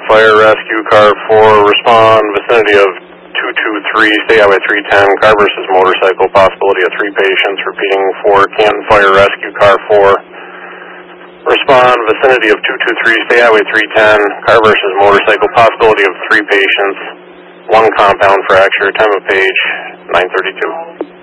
Fire Rescue Car 4, respond vicinity of 223, State Highway 310, car versus motorcycle, possibility of 3 patients. Repeating 4, Canton Fire Rescue Car 4, respond vicinity of 223, State Highway 310, car versus motorcycle, possibility of 3 patients, 1 compound fracture, time of page 9:32.